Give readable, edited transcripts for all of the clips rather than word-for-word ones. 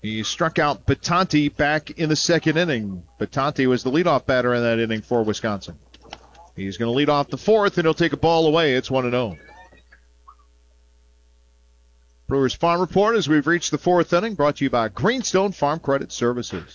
He struck out Batanti back in the second inning. Batanti was the leadoff batter in that inning for Wisconsin. He's going to lead off the fourth, and he'll take a ball away. It's 1-0. Brewers Farm Report as we've reached the fourth inning, brought to you by Greenstone Farm Credit Services.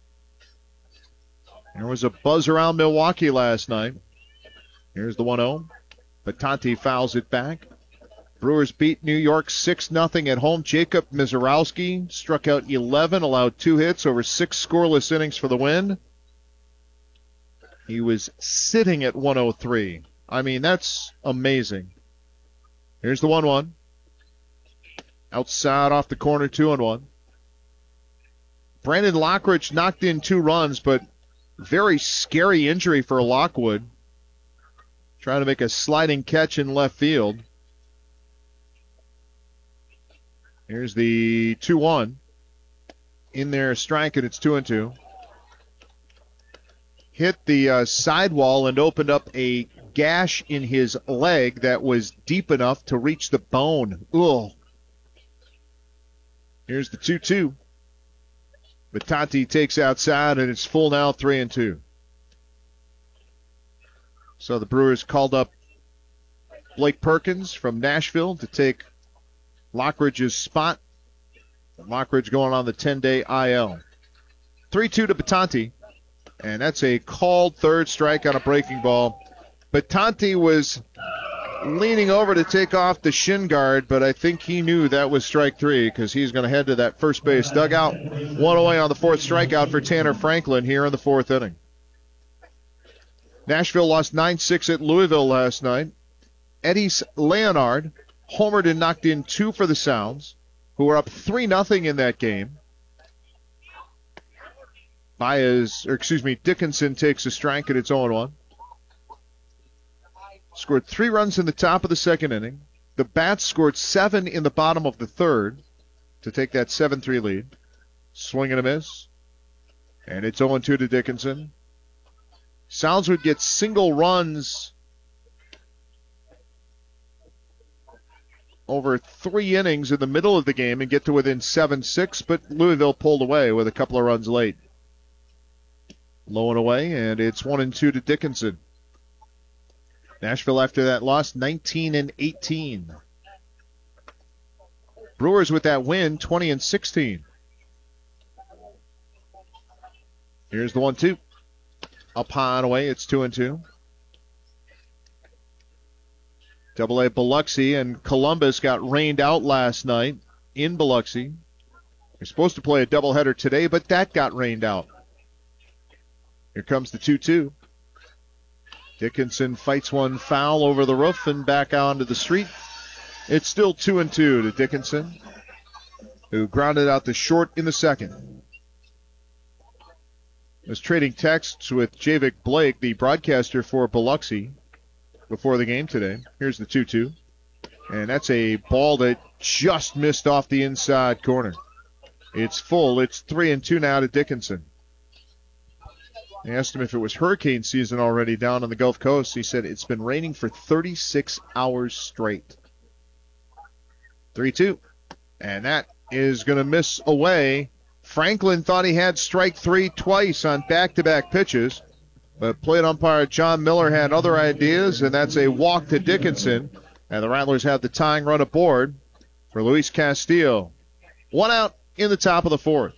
There was a buzz around Milwaukee last night. Here's the 1-0. Batanti fouls it back. Brewers beat New York 6-0 at home. Jacob Mizorowski struck out 11, allowed 2 hits over 6 scoreless innings for the win. He was sitting at 103. I mean, that's amazing. Here's the 1-1. Outside off the corner, 2-1. Brandon Lockridge knocked in 2 runs, but very scary injury for Lockwood. Trying to make a sliding catch in left field. Here's the 2-1. In there, strike, and it's 2-2. Hit the sidewall and opened up a gash in his leg that was deep enough to reach the bone. Ugh. Here's the 2-2. Batanti takes outside, and it's full now, 3-2. So the Brewers called up Blake Perkins from Nashville to take Lockridge's spot. Lockridge going on the 10-day IL. 3-2 to Batanti, and that's a called third strike on a breaking ball. Batanti was leaning over to take off the shin guard, but I think he knew that was strike 3 because he's going to head to that first base dugout. 1 away on the 4th strikeout for Tanner Franklin here in the 4th inning. Nashville lost 9-6 at Louisville last night. Eddys Leonard homered and knocked in 2 for the Sounds, who were up 3-0 in that game. Dickinson takes a strike, and it's 0-1. Scored 3 runs in the top of the second inning. The Bats scored 7 in the bottom of the third to take that 7-3 lead. Swing and a miss. And it's 0-2 to Dickinson. Sounds would get single runs over 3 innings in the middle of the game and get to within 7-6, but Louisville pulled away with a couple of runs late. Low and away, and it's 1-2 to Dickinson. Nashville after that loss, 19-18. Brewers with that win, 20-16. Here's the 1-2. Up high and away, it's 2-2. AA Biloxi and Columbus got rained out last night in Biloxi. They're supposed to play a doubleheader today, but that got rained out. Here comes the 2-2. Dickinson fights one foul over the roof and back onto the street. It's still 2-2 to Dickinson, who grounded out the short in the second. I was trading texts with Javik Blake, the broadcaster for Biloxi, before the game today. Here's the 2-2. And that's a ball that just missed off the inside corner. It's full. It's 3-2 now to Dickinson. I asked him if it was hurricane season already down on the Gulf Coast. He said it's been raining for 36 hours straight. 3-2. And that is going to miss away. Franklin thought he had strike 3 twice on back-to-back pitches, but plate umpire John Miller had other ideas, and that's a walk to Dickinson. And the Rattlers have the tying run aboard for Luis Castillo. 1 out in the top of the 4th.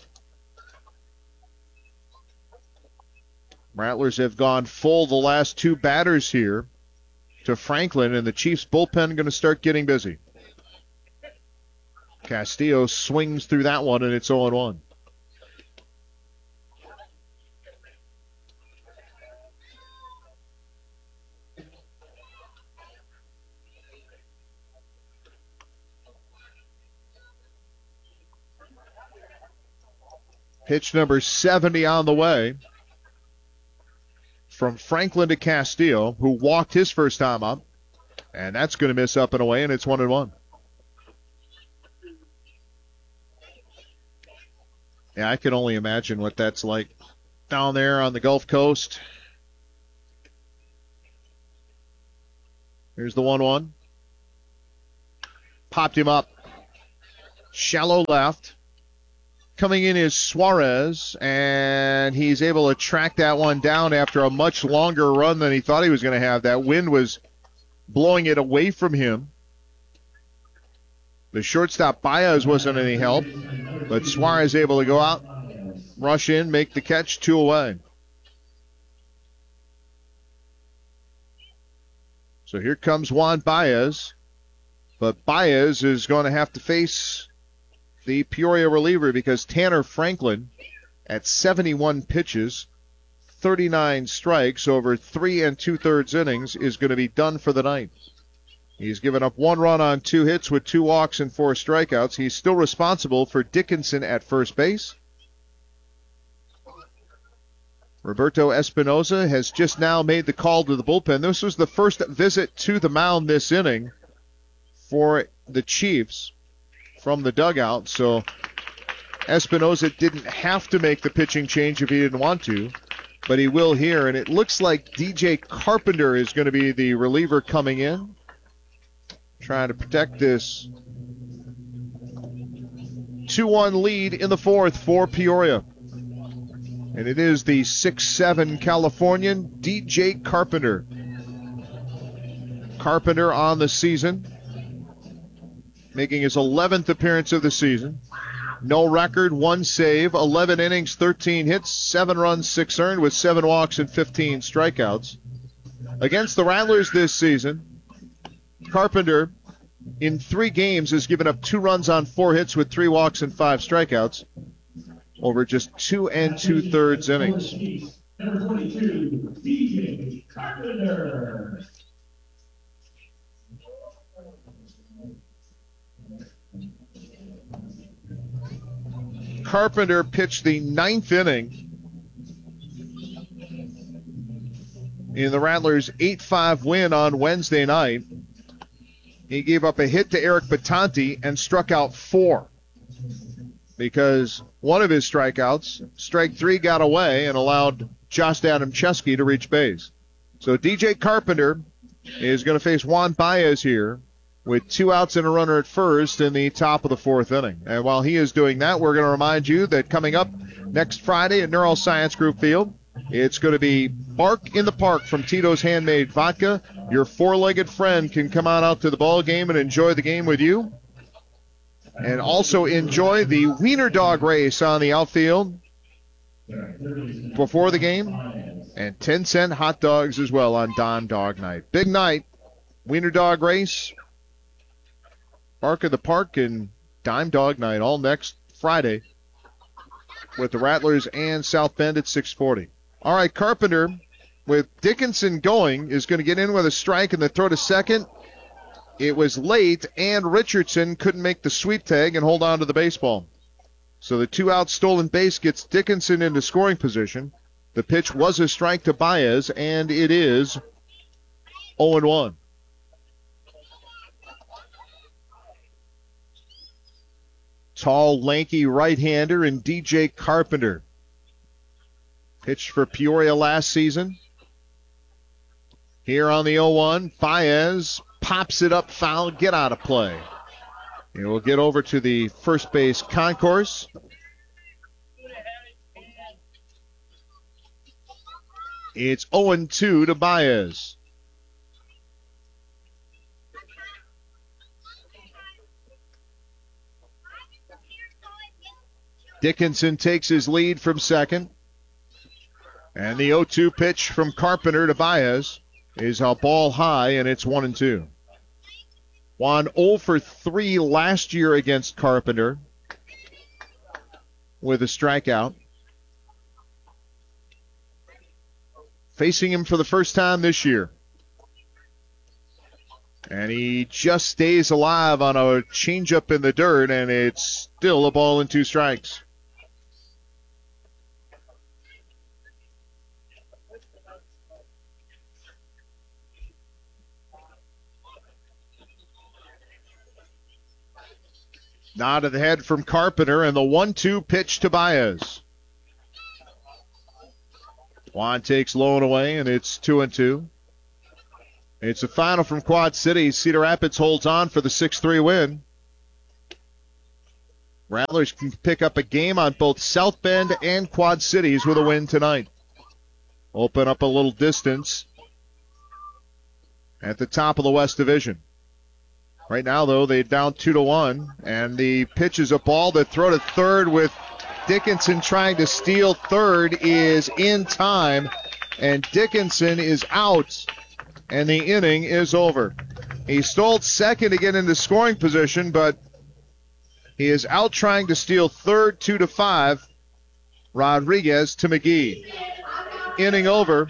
Rattlers have gone full the last 2 batters here to Franklin, and the Chiefs bullpen going to start getting busy. Castillo swings through that one, and it's 0-1. Pitch number 70 on the way from Franklin to Castillo, who walked his first time up. And that's going to miss up and away, and it's 1-1. Yeah, I can only imagine what that's like down there on the Gulf Coast. Here's the 1-1. Popped him up. Shallow left. Coming in is Suarez, and he's able to track that one down after a much longer run than he thought he was going to have. That wind was blowing it away from him. The shortstop Baez wasn't any help, but Suarez able to go out, rush in, make the catch, 2 away. So here comes Juan Baez, but Baez is going to have to face the Peoria reliever because Tanner Franklin at 71 pitches, 39 strikes over 3 2/3 innings is going to be done for the night. He's given up 1 run on 2 hits with 2 walks and 4 strikeouts. He's still responsible for Dickinson at first base. Roberto Espinoza has just now made the call to the bullpen. This was the first visit to the mound this inning for the Chiefs from the dugout. So Espinoza didn't have to make the pitching change if he didn't want to, but he will here. And it looks like DJ Carpenter is going to be the reliever coming in, trying to protect this 2-1 lead in the 4th for Peoria. And it is the 6'7" Californian, DJ Carpenter. Carpenter on the season, making his 11th appearance of the season. No record, 1 save, 11 innings, 13 hits, 7 runs, 6 earned with 7 walks and 15 strikeouts. Against the Rattlers this season, Carpenter in 3 games has given up 2 runs on 4 hits with 3 walks and 5 strikeouts over just 2 2/3 innings. Number 22, DJ Carpenter. Carpenter pitched the 9th inning in the Rattlers' 8-5 win on Wednesday night. He gave up a hit to Eric Batanti and struck out 4 because one of his strikeouts, strike 3, got away and allowed Josh Adamczewski to reach base. So DJ Carpenter is going to face Juan Baez here with 2 outs and a runner at first in the top of the 4th inning. And while he is doing that, we're going to remind you that coming up next Friday at Neuroscience Group Field, it's going to be Bark in the Park from Tito's Handmade Vodka. Your 4-legged friend can come on out to the ball game and enjoy the game with you. And also enjoy the Wiener Dog race on the outfield before the game. And 10-cent hot dogs as well on Don Dog Night. Big night. Wiener Dog race, Bark in the Park, and Dime Dog Night all next Friday with the Rattlers and South Bend at 6:40. All right, Carpenter, with Dickinson going, is going to get in with a strike and the throw to second. It was late, and Richardson couldn't make the sweep tag and hold on to the baseball. So the 2-out stolen base gets Dickinson into scoring position. The pitch was a strike to Baez, and it is 0-1. Tall, lanky right-hander and DJ Carpenter. Pitched for Peoria last season. Here on the 0-1, Baez pops it up foul, get out of play. It will get over to the first base concourse. It's 0-2 to Baez. Dickinson takes his lead from second. And the 0-2 pitch from Carpenter to Baez is a ball high, and it's 1-2. Juan 0 for 3 last year against Carpenter with a strikeout. Facing him for the first time this year. And he just stays alive on a changeup in the dirt, and it's still a ball and 2 strikes. Nod of the head from Carpenter, and the 1-2 pitch to Baez. Juan takes low and away, and it's 2-2. It's a final from Quad City. Cedar Rapids holds on for the 6-3 win. Rattlers can pick up a game on both South Bend and Quad Cities with a win tonight. Open up a little distance at the top of the West Division. Right now, though, they're down 2-1, and the pitch is a ball that throw to third with Dickinson trying to steal third is in time, and Dickinson is out, and the inning is over. He stole second to get into scoring position, but he is out trying to steal third, 2-5. Rodriguez to McGee. Inning over.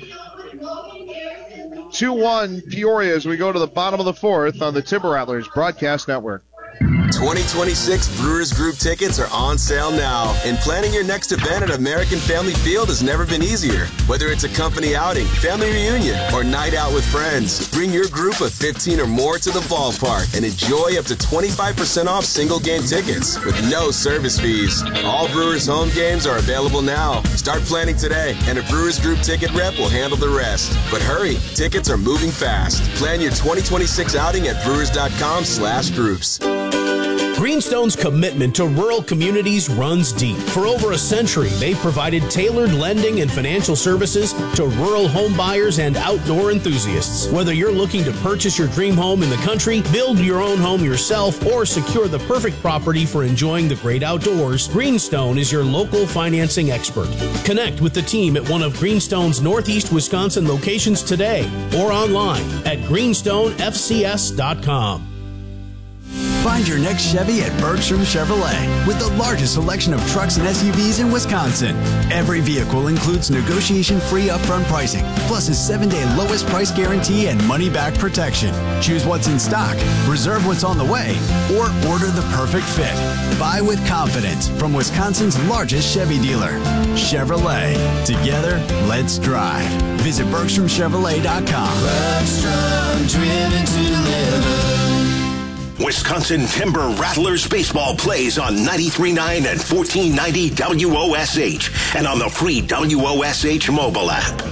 2-1 Peoria as we go to the bottom of the fourth on the Timber Rattlers Broadcast Network. 2026 Brewers Group tickets are on sale now, and planning your next event at American Family Field has never been easier. Whether it's a company outing, family reunion, or night out with friends, bring your group of 15 or more to the ballpark and enjoy up to 25% off single game tickets with no service fees. All Brewers home games are available now. Start planning today, and a Brewers Group ticket rep will handle the rest. But hurry, tickets are moving fast. Plan your 2026 outing at brewers.com/groups. Greenstone's commitment to rural communities runs deep. For over a century, they've provided tailored lending and financial services to rural home buyers and outdoor enthusiasts. Whether you're looking to purchase your dream home in the country, build your own home yourself, or secure the perfect property for enjoying the great outdoors, Greenstone is your local financing expert. Connect with the team at one of Greenstone's Northeast Wisconsin locations today or online at greenstonefcs.com. Find your next Chevy at Bergstrom Chevrolet with the largest selection of trucks and SUVs in Wisconsin. Every vehicle includes negotiation-free upfront pricing, plus a 7-day lowest price guarantee and money-back protection. Choose what's in stock, reserve what's on the way, or order the perfect fit. Buy with confidence from Wisconsin's largest Chevy dealer. Chevrolet. Together, let's drive. Visit BergstromChevrolet.com. Bergstrom, driven to deliver. Wisconsin Timber Rattlers baseball plays on 93.9 and 1490 WOSH and on the free WOSH mobile app.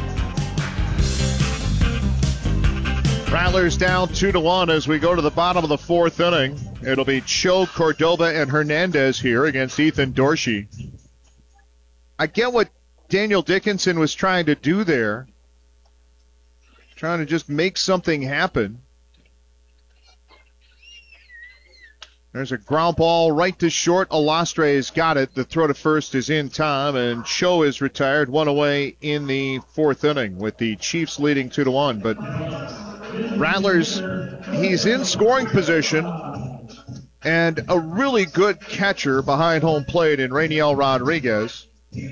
Rattlers down 2-1 as we go to the bottom of the fourth inning. It'll be Cho, Cordova, and Hernandez here against Ethan Dorsey. I get what Daniel Dickinson was trying to do there, trying to just make something happen. There's a ground ball right to short. Alastre's got it. The throw to first is in time, and Cho is retired. One away in the fourth inning with the Chiefs leading 2-1. But Rattlers, he's in scoring position, and a really good catcher behind home plate in Rainiel Rodriguez.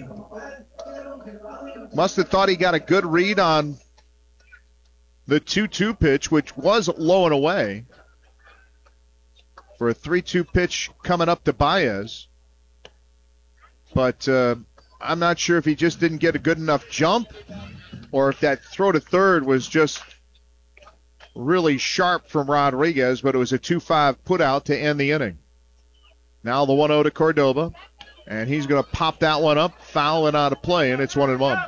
Must have thought he got a good read on the 2-2 pitch, which was low and away. For a 3-2 pitch coming up to Baez. But I'm not sure if he just didn't get a good enough jump or if that throw to third was just really sharp from Rodriguez, but it was a 2-5 put out to end the inning. Now the 1-0 to Cordova, and he's going to pop that one up, foul and out of play, and it's 1-1.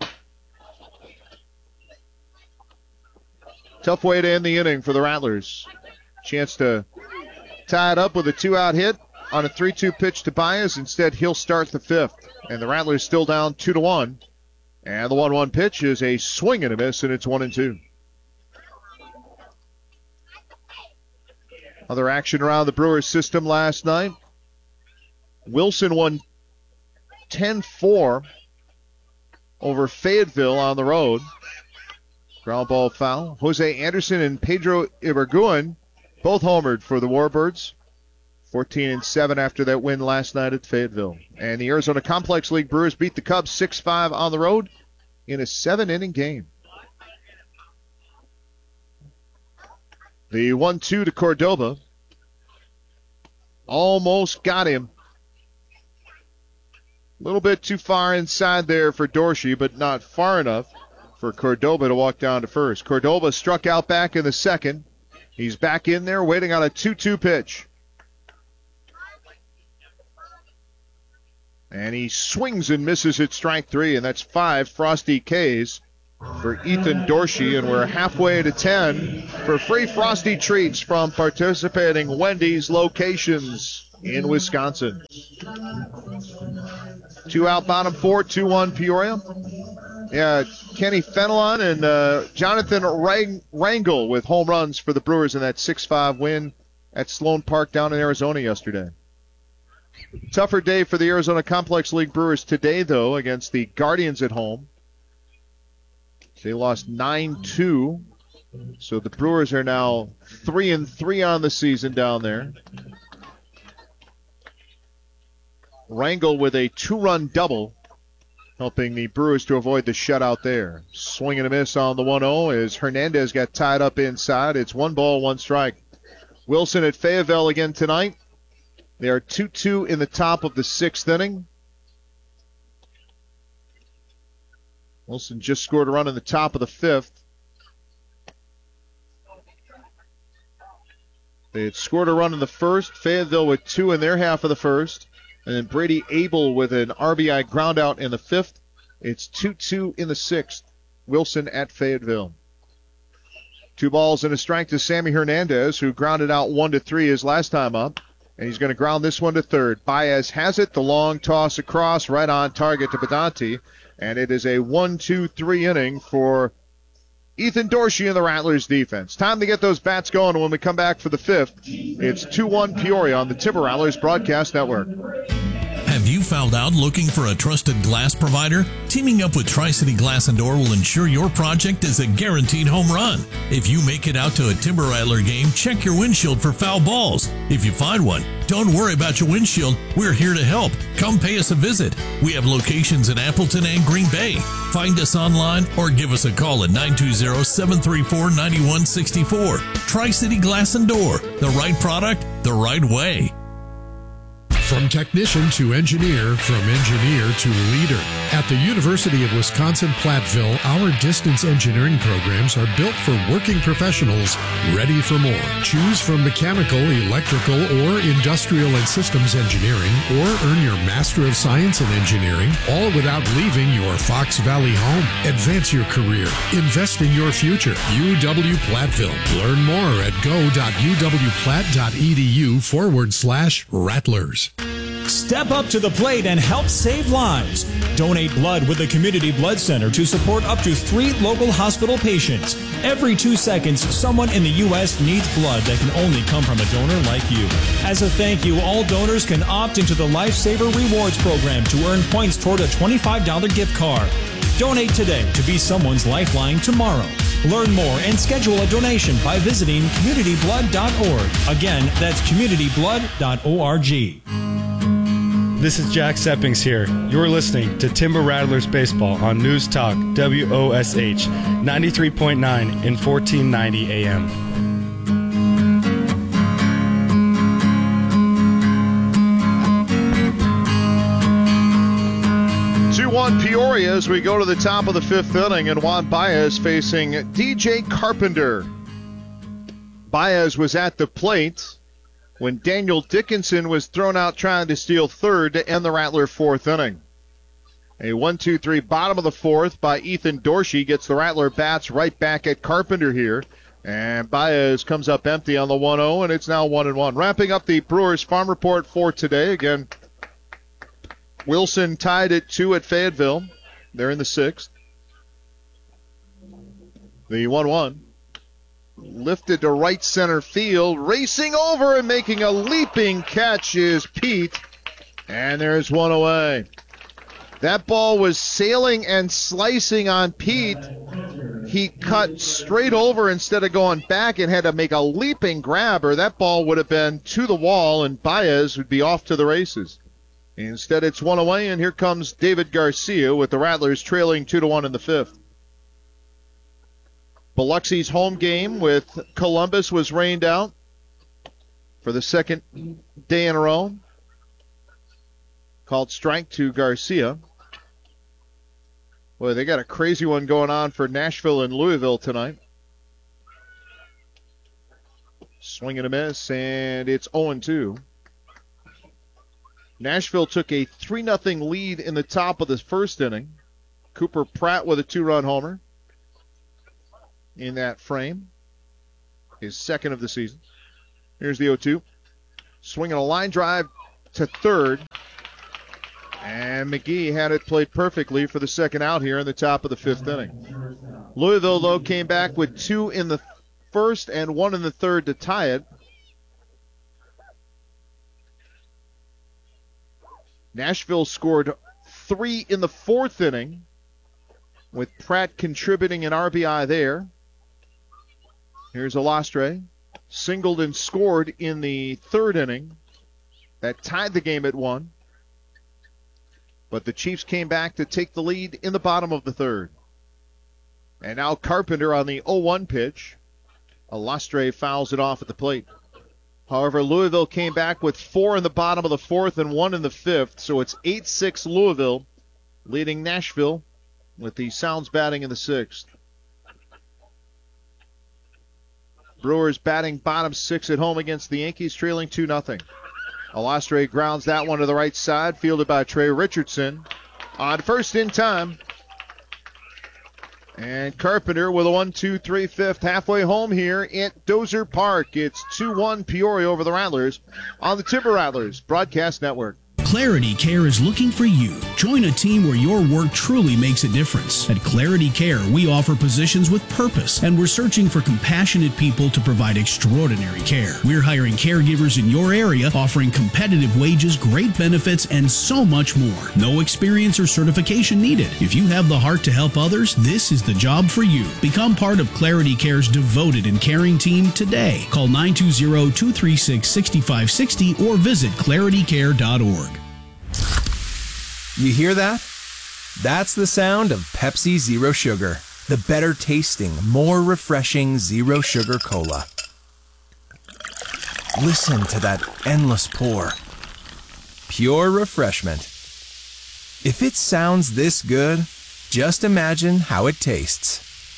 Tough way to end the inning for the Rattlers. Chance to tie it up with a 2-out hit on a 3-2 pitch to Baez. Instead, he'll start the fifth. And the Rattlers still down 2-1. And the 1-1 pitch is a swing and a miss, and it's 1-2. Other action around the Brewers system last night. Wilson won 10-4 over Fayetteville on the road. Ground ball foul. Jose Anderson and Pedro Ibarguen both homered for the Warbirds. 14-7 after that win last night at Fayetteville. And the Arizona Complex League Brewers beat the Cubs 6-5 on the road in a 7-inning game. The 1-2 to Cordova. Almost got him. A little bit too far inside there for Dorsey, but not far enough for Cordova to walk down to first. Cordova struck out back in the second. He's back in there waiting on a 2-2 pitch. And he swings and misses at strike three, and that's 5 Frosty K's for Ethan Dorsey. And we're halfway to 10 for free Frosty treats from participating Wendy's locations. in Wisconsin. 2 out, bottom 4, 2-1 Peoria. Yeah, Kenny Fenelon and Jonathan Rangel with home runs for the Brewers in that 6-5 win at Sloan Park down in Arizona yesterday. Tougher day for the Arizona Complex League Brewers today, though, against the Guardians at home. They lost 9-2, so the Brewers are now 3-3 on the season down there. Rangel with a 2-run double, helping the Brewers to avoid the shutout there. Swing and a miss on the 1-0 as Hernandez got tied up inside. It's 1 ball, 1 strike. Wilson at Fayetteville again tonight. They are 2-2 in the top of the 6th inning. Wilson just scored a run in the top of the 5th. They had scored a run in the 1st. Fayetteville with 2 in their half of the 1st. And then Brady Abel with an RBI ground out in the 5th. It's 2-2 in the 6th. Wilson at Fayetteville. 2 balls and a strike to Sammy Hernandez, who grounded out 1-3 his last time up. And he's going to ground this one to third. Baez has it. The long toss across, right on target to Bedanti. And it is a 1-2-3 inning for Ethan Dorsey and the Rattlers defense. Time to get those bats going when we come back for the 5th. It's 2-1 Peoria on the Timber Rattlers Broadcast Network. Have you found out looking for a trusted glass provider? Teaming up with Tri-City Glass and Door will ensure your project is a guaranteed home run. If you make it out to a Timber Rattler game, check your windshield for foul balls. If you find one, don't worry about your windshield. We're here to help. Come pay us a visit. We have locations in Appleton and Green Bay. Find us online or give us a call at 920-734-9164. Tri-City Glass and Door. The right product, the right way. From technician to engineer, from engineer to leader. At the University of Wisconsin-Platteville, our distance engineering programs are built for working professionals ready for more. Choose from mechanical, electrical, or industrial and systems engineering, or earn your Master of Science in Engineering, all without leaving your Fox Valley home. Advance your career. Invest in your future. UW-Platteville. Learn more at go.uwplatt.edu/Rattlers. Step up to the plate and help save lives. Donate blood with the Community Blood Center to support up to 3 local hospital patients. Every 2 seconds, someone in the U.S. needs blood that can only come from a donor like you. As a thank you, all donors can opt into the Lifesaver Rewards program to earn points toward a $25 gift card. Donate today to be someone's lifeline tomorrow. Learn more and schedule a donation by visiting communityblood.org. Again, that's communityblood.org. This is Jack Seppings here. You're listening to Timber Rattlers Baseball on News Talk WOSH 93.9 and 1490 AM. Peoria as we go to the top of the 5th inning, and Juan Baez facing DJ Carpenter. Baez was at the plate when Daniel Dickinson was thrown out trying to steal third to end the Rattler 4th inning. A 1-2-3 bottom of the 4th by Ethan Dorsey gets the Rattler bats right back at Carpenter here. And Baez comes up empty on the 1-0, and it's now 1-1. Wrapping up the Brewers Farm Report for today. Again, Wilson tied at 2 at Fayetteville. They're in the 6th. The 1-1. Lifted to right center field. Racing over and making a leaping catch is Pete. And there's one away. That ball was sailing and slicing on Pete. He cut straight over instead of going back and had to make a leaping grab, or that ball would have been to the wall and Baez would be off to the races. Instead, it's one away, and here comes David Garcia with the Rattlers trailing 2-1 in the 5th. Biloxi's home game with Columbus was rained out for the 2nd day in a row. Called strike to Garcia. Boy, they got a crazy one going on for Nashville and Louisville tonight. Swing and a miss, and it's 0-2. Nashville took a 3-0 lead in the top of the 1st inning. Cooper Pratt with a 2-run homer in that frame. His 2nd of the season. Here's the 0-2. swinging a line drive to third. And McGee had it played perfectly for the second out here in the top of the fifth inning. Louisville, though, came back with 2 in the first and 1 in the third to tie it. Nashville scored 3 in the fourth inning, with Pratt contributing an RBI there. Here's Alastre. Singled and scored in the third inning. That tied the game at 1. But the Chiefs came back to take the lead in the bottom of the third. And now Carpenter on the 0-1 pitch. Alastre fouls it off at the plate. However, Louisville came back with 4 in the bottom of the fourth and 1 in the fifth. So it's 8-6 Louisville, leading Nashville with the Sounds batting in the sixth. Brewers batting bottom 6 at home against the Yankees, trailing 2-0. Alastre grounds that one to the right side, fielded by Trey Richardson. On first in time. And Carpenter with a 1-2-3 fifth, halfway home here at Dozer Park. It's 2-1 Peoria over the Rattlers on the Timber Rattlers Broadcast Network. Clarity Care is looking for you. Join a team where your work truly makes a difference. At Clarity Care, we offer positions with purpose, and we're searching for compassionate people to provide extraordinary care. We're hiring caregivers in your area, offering competitive wages, great benefits, and so much more. No experience or certification needed. If you have the heart to help others, this is the job for you. Become part of Clarity Care's devoted and caring team today. Call 920-236-6560 or visit claritycare.org. You hear that? That's the sound of Pepsi Zero Sugar, the better tasting, more refreshing Zero Sugar Cola. Listen to that endless pour. Pure refreshment. If it sounds this good, just imagine how it tastes.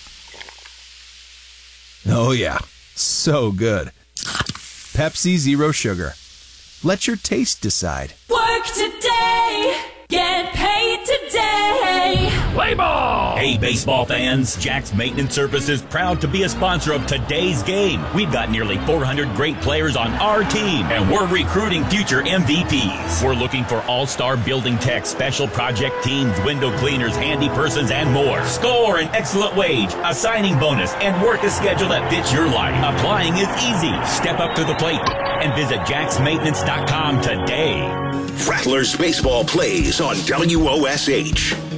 Oh yeah, so good. Pepsi Zero Sugar. Let your taste decide. Work today, get paid today. Play ball! Hey, baseball fans, Jack's Maintenance Services proud to be a sponsor of today's game. We've got nearly 400 great players on our team, and we're recruiting future MVPs. We're looking for all-star building techs, special project teams, window cleaners, handy persons, and more. Score an excellent wage, a signing bonus, and work a schedule that fits your life. Applying is easy. Step up to the plate and visit jacksmaintenance.com today. Rattlers baseball plays on WOSH.